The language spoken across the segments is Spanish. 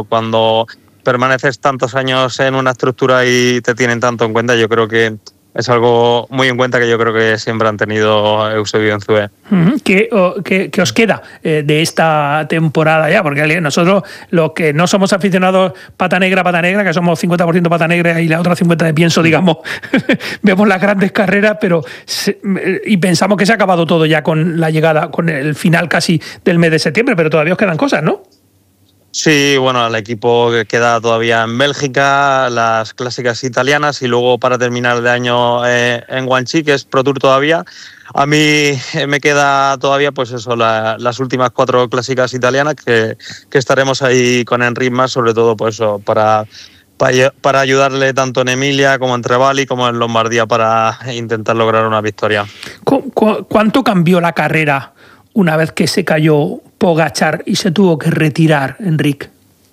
pero cuando permaneces tantos años en una estructura y te tienen tanto en cuenta, yo creo que es algo muy en cuenta que yo creo que siempre han tenido Eusebio y Unzué. ¿Qué os queda de esta temporada ya? Porque nosotros, los que no somos aficionados pata negra, que somos 50% pata negra y la otra 50% de pienso, digamos, vemos las grandes carreras, y pensamos que se ha acabado todo ya con la llegada, con el final casi del mes de septiembre, pero todavía os quedan cosas, ¿no? Sí, bueno, el equipo queda todavía en Bélgica, las clásicas italianas y luego para terminar de año en Guangxi, que es Pro Tour todavía. A mí me queda todavía pues eso, las últimas 4 clásicas italianas que estaremos ahí con Enric Mas, sobre todo pues eso, para ayudarle tanto en Emilia como en Trevali como en Lombardía para intentar lograr una victoria. ¿Cuánto cambió la carrera una vez que se cayó Pogačar y se tuvo que retirar, Enric?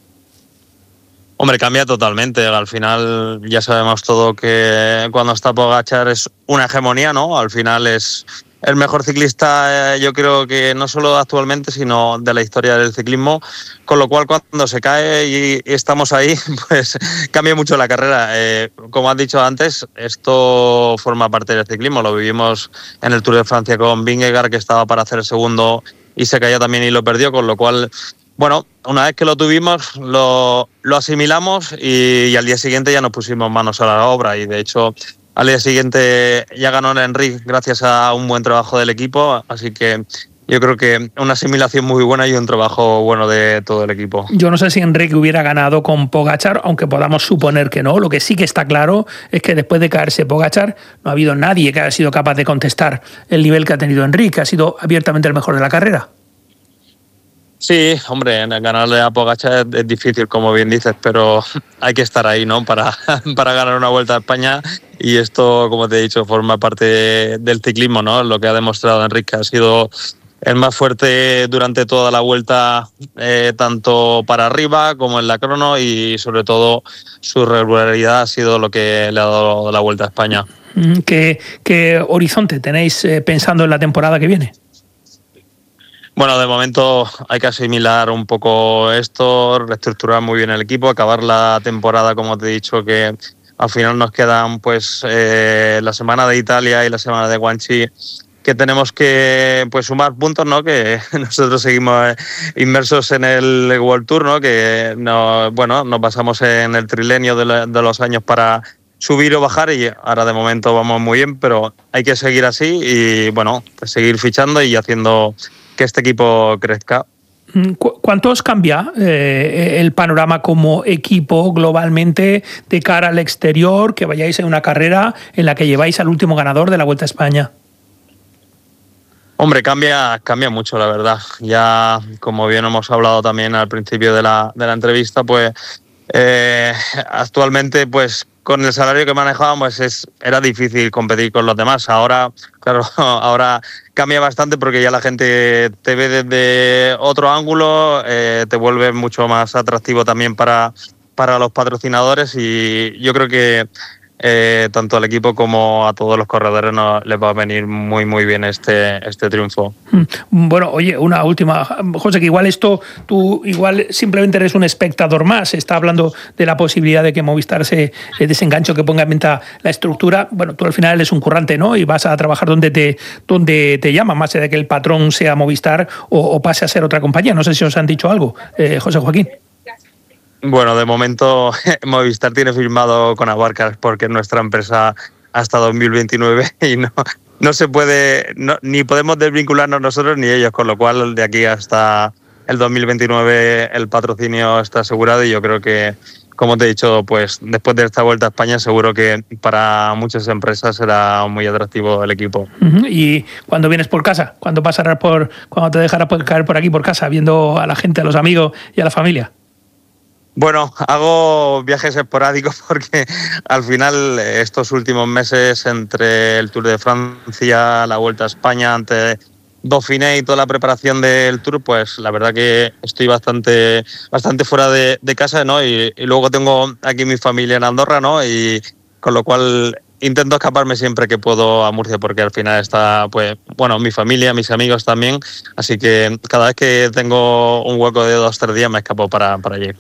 Hombre, cambia totalmente. Al final ya sabemos todo que cuando está Pogačar es una hegemonía, ¿no? Al final es el mejor ciclista, yo creo que no solo actualmente, sino de la historia del ciclismo. Con lo cual, cuando se cae y estamos ahí, pues cambia mucho la carrera. Como has dicho antes, esto forma parte del ciclismo. Lo vivimos en el Tour de Francia con Vingegaard, que estaba para hacer el segundo y se cayó también y lo perdió, con lo cual, bueno, una vez que lo tuvimos, lo asimilamos y al día siguiente ya nos pusimos manos a la obra y de hecho al día siguiente ya ganó Enric gracias a un buen trabajo del equipo, así que yo creo que una asimilación muy buena y un trabajo bueno de todo el equipo. Yo no sé si Enric hubiera ganado con Pogačar, aunque podamos suponer que no. Lo que sí que está claro es que después de caerse Pogačar no ha habido nadie que haya sido capaz de contestar el nivel que ha tenido Enric, que ha sido abiertamente el mejor de la carrera. Sí, hombre, ganarle a Pogačar es difícil, como bien dices, pero hay que estar ahí, ¿no? Para ganar una Vuelta a España y esto, como te he dicho, forma parte del ciclismo, ¿no? Lo que ha demostrado Enric, ha sido el más fuerte durante toda la vuelta, tanto para arriba como en la crono y sobre todo su regularidad ha sido lo que le ha dado la Vuelta a España. ¿Qué horizonte tenéis pensando en la temporada que viene? Bueno, de momento hay que asimilar un poco esto, reestructurar muy bien el equipo, acabar la temporada, como te he dicho, que al final nos quedan pues la semana de Italia y la semana de Guangxi, que tenemos que pues sumar puntos, ¿no? Que nosotros seguimos inmersos en el World Tour, ¿no? Que nos basamos en el trilenio de los años para subir o bajar y ahora de momento vamos muy bien, pero hay que seguir así y bueno, pues seguir fichando y haciendo que este equipo crezca. ¿Cuánto os cambia el panorama como equipo globalmente de cara al exterior, que vayáis en una carrera en la que lleváis al último ganador de la Vuelta a España? Hombre, cambia mucho, la verdad. Ya, como bien hemos hablado también al principio de la entrevista, pues actualmente, pues con el salario que manejábamos era difícil competir con los demás. Ahora, claro, ahora cambia bastante porque ya la gente te ve desde otro ángulo, te vuelve mucho más atractivo también para los patrocinadores y yo creo que tanto al equipo como a todos los corredores les va a venir muy muy bien este triunfo. Bueno, oye, una última, José, que igual esto, tú igual simplemente eres un espectador más, se está hablando de la posibilidad de que Movistar se desenganche o que ponga en venta la estructura. Bueno, tú al final eres un currante, ¿no? Y vas a trabajar donde te llaman, más allá de que el patrón sea Movistar o pase a ser otra compañía. No sé si os han dicho algo, José Joaquín. Bueno, de momento Movistar tiene firmado con Abarcar porque es nuestra empresa hasta 2029 y no se puede, ni podemos desvincularnos nosotros ni ellos, con lo cual de aquí hasta el 2029 el patrocinio está asegurado y yo creo que, como te he dicho, pues después de esta Vuelta a España seguro que para muchas empresas será muy atractivo el equipo. ¿Y cuando vienes por casa? ¿Cuándo te dejarás caer por aquí por casa viendo a la gente, a los amigos y a la familia? Bueno, hago viajes esporádicos porque al final estos últimos meses entre el Tour de Francia, la Vuelta a España, ante Dauphiné y toda la preparación del Tour, pues la verdad que estoy bastante fuera de casa, ¿no? Y luego tengo aquí mi familia en Andorra, ¿no? Y con lo cual intento escaparme siempre que puedo a Murcia porque al final está, pues, bueno, mi familia, mis amigos también. Así que cada vez que tengo un hueco de 2 o 3 días me escapo para allí.